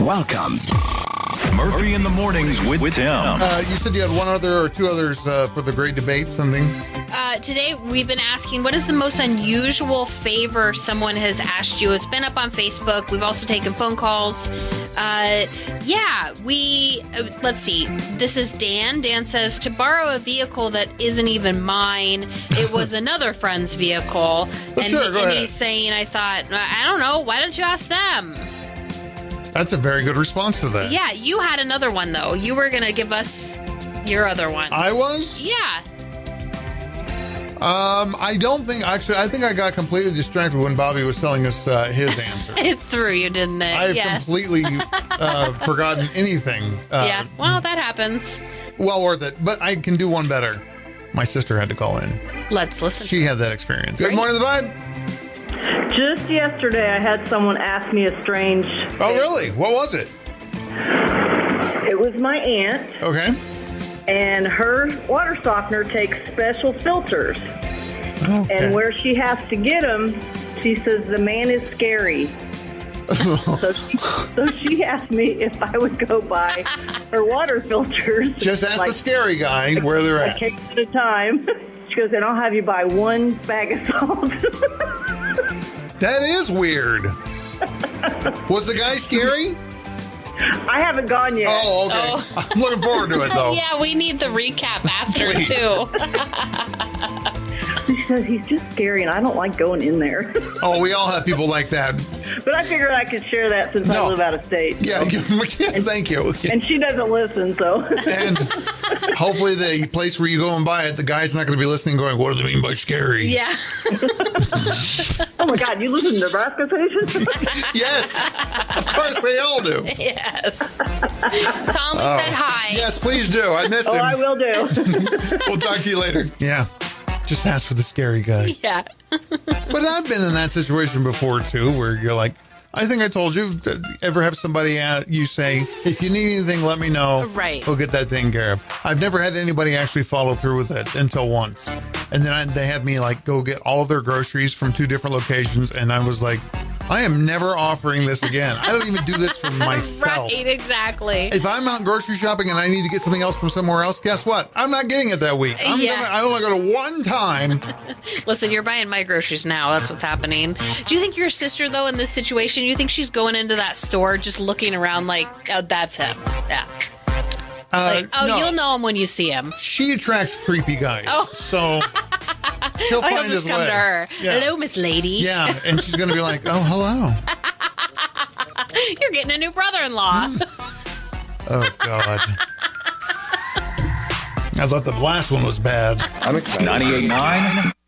Welcome. Murphy in the Mornings with Tim. You said you had one other or two others for the great debate, something? Today, we've been asking, what is the most unusual favor someone has asked you? It's been up on Facebook. We've also taken phone calls. Let's see. This is Dan. Dan says, to borrow a vehicle that isn't even mine. It was another friend's vehicle. Well, he's saying, I don't know. Why don't you ask them? That's a very good response to that. Yeah, you had another one, though. You were going to give us your other one. I was? Yeah. I think I got completely distracted when Bobby was telling us his answer. It threw you, didn't it? I've completely forgotten anything. Yeah, well, that happens. Well worth it, but I can do one better. My sister had to call in. Let's listen. She had that experience. Good morning, the vibe. Just yesterday, I had someone ask me a strange... Oh, really? What was it? It was my aunt. Okay. And her water softener takes special filters. Okay. And where she has to get them, she says the man is scary. so she asked me if I would go buy her water filters. Just ask the scary guy where they're a at. case at a time. She goes, and I'll have you buy one bag of salt. That is weird. Was the guy scary? I haven't gone yet. Oh, okay. Oh. I'm looking forward to it, though. Yeah, we need the recap after, too. She says, he's just scary, and I don't like going in there. Oh, we all have people like that. But I figured I could share that since I live out of state. So. Yeah, yes, thank you. And she doesn't listen, so. And hopefully the place where you go and buy it, the guy's not going to be listening going, what do they mean by scary? Yeah. Oh, my God, you listen to Nebraska stations? Yes. Of course, they all do. Yes. Tom said hi. Yes, please do. I miss him. Oh, I will do. We'll talk to you later. Yeah. Just ask for the scary guy. Yeah. But I've been in that situation before, too, where you're like, I think I told you, ever have somebody you say, if you need anything, let me know. Right. We'll get that taken care of. I've never had anybody actually follow through with it until once. And then they had me like go get all of their groceries from 2 different locations. And I was like, I am never offering this again. I don't even do this for myself. Right, exactly. If I'm out grocery shopping and I need to get something else from somewhere else, guess what? I'm not getting it that week. I only go to one time. Listen, you're buying my groceries now. That's what's happening. Do you think your sister, though, in this situation, you think she's going into that store just looking around like, oh, that's him? Yeah. No. You'll know him when you see him. She attracts creepy guys. Oh. So he'll find his just come way. to her. Yeah. Hello, Miss Lady. Yeah, and she's going to be like, oh, hello. You're getting a new brother-in-law. Oh, God. I thought the last one was bad. I'm excited. 98.9